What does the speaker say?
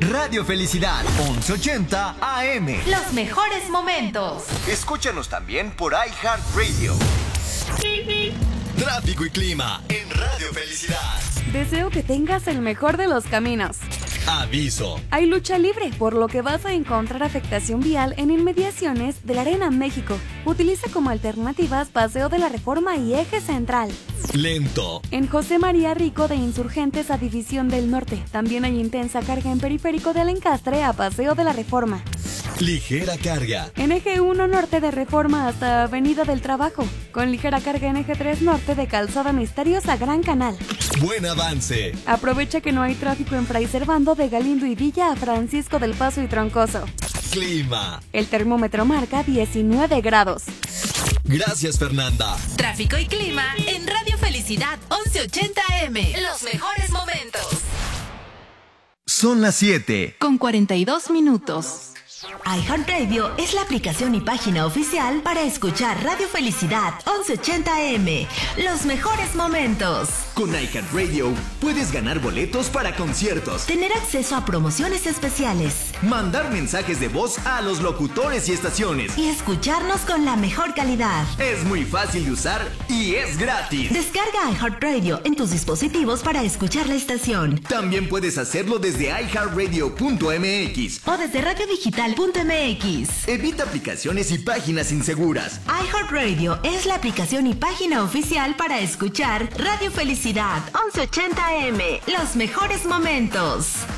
Radio Felicidad, 1180 AM. Los mejores momentos. Escúchanos también por iHeartRadio. Tráfico y clima en Radio Felicidad. Deseo que tengas el mejor de los caminos. Aviso. Hay lucha libre, por lo que vas a encontrar afectación vial en inmediaciones de la Arena México. Utiliza como alternativas Paseo de la Reforma y Eje Central. Lento. En José María Rico de Insurgentes a División del Norte. También hay intensa carga en Periférico de Alencastre a Paseo de la Reforma. Ligera carga. En Eje 1 Norte de Reforma hasta Avenida del Trabajo. Con ligera carga en Eje 3 Norte de Calzada Misterios a Gran Canal. Buen avance. Aprovecha que no hay tráfico en Fray Servando de Galindo y Villa a Francisco del Paso y Troncoso. Clima. El termómetro marca 19 grados. Gracias, Fernanda. Tráfico y clima en Radio Felicidad 1180 AM. Los mejores momentos. Son las 7. Con 42 minutos. iHeartRadio es la aplicación y página oficial para escuchar Radio Felicidad 1180 AM. Los mejores momentos. Con iHeartRadio puedes ganar boletos para conciertos, Tener acceso a promociones especiales mandar mensajes de voz a los locutores y estaciones. y escucharnos con la mejor calidad. Es muy fácil de usar y es gratis. Descarga iHeartRadio en tus dispositivos para escuchar la estación También puedes hacerlo desde iHeartRadio.mx. o desde radiodigital.mx. Evita aplicaciones y páginas inseguras. iHeartRadio es la aplicación y página oficial para escuchar Radio Felicidad 1180 AM. Los mejores momentos.